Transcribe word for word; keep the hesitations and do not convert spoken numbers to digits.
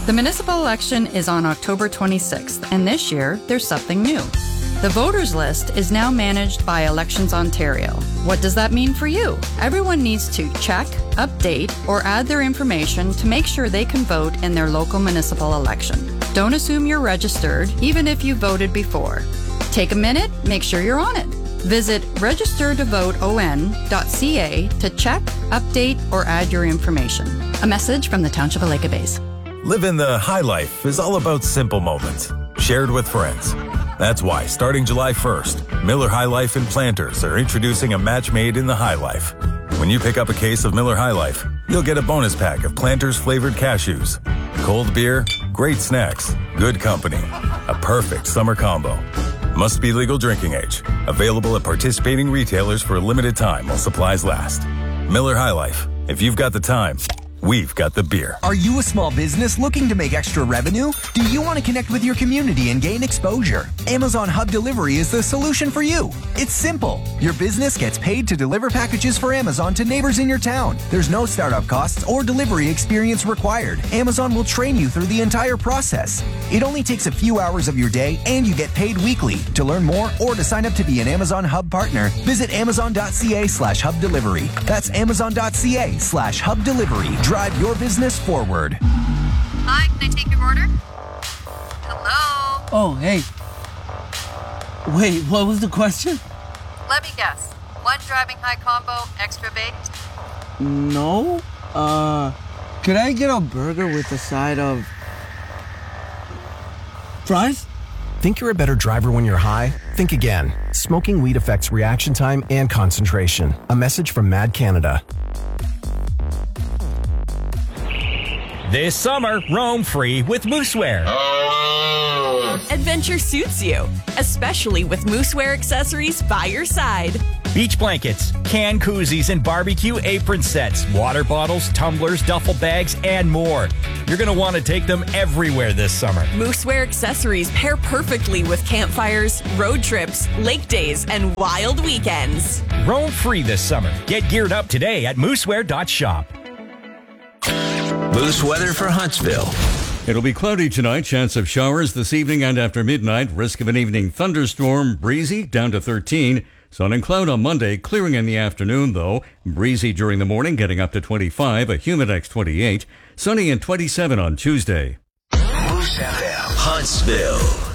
The municipal election is on October twenty-sixth, and this year, there's something new. The voters list is now managed by Elections Ontario. What does that mean for you? Everyone needs to check, update, or add their information to make sure they can vote in their local municipal election. Don't assume you're registered, even if you voted before. Take a minute, make sure you're on it. Visit register to vote o n dot c a to check, update, or add your information. A message from the Township of Lake Bays. Living the high life is all about simple moments, shared with friends. That's why, starting July first, Miller High Life and Planters are introducing a match made in the High Life. When you pick up a case of Miller High Life, you'll get a bonus pack of Planters flavored cashews. Cold beer, great snacks, good company. A perfect summer combo. Must be legal drinking age. Available at participating retailers for a limited time while supplies last. Miller High Life. If you've got the time, we've got the beer. Are you a small business looking to make extra revenue? Do you want to connect with your community and gain exposure? Amazon Hub Delivery is the solution for you. It's simple. Your business gets paid to deliver packages for Amazon to neighbors in your town. There's no startup costs or delivery experience required. Amazon will train you through the entire process. It only takes a few hours of your day and you get paid weekly. To learn more or to sign up to be an Amazon Hub partner, visit amazon.ca slash hub delivery. That's amazon.ca slash hub delivery. Drive your business forward. Hi, can I take your order? Hello? Oh, hey. Wait, what was the question? Let me guess. One driving high combo, extra baked? No. Uh, could I get a burger with a side of fries? Think you're a better driver when you're high? Think again. Smoking weed affects reaction time and concentration. A message from Mad Canada. This summer, roam free with Moosewear. Adventure suits you, especially with Moosewear accessories by your side. Beach blankets, can koozies, and barbecue apron sets, water bottles, tumblers, duffel bags, and more. You're going to want to take them everywhere this summer. Moosewear accessories pair perfectly with campfires, road trips, lake days, and wild weekends. Roam free this summer. Get geared up today at moosewear dot shop. Moose weather for Huntsville. It'll be cloudy tonight, chance of showers this evening and after midnight. Risk of an evening thunderstorm, breezy, down to thirteen. Sun and cloud on Monday, clearing in the afternoon though. Breezy during the morning, getting up to twenty-five, a Humidex twenty-eight. Sunny and twenty-seven on Tuesday. Moose F M, Huntsville.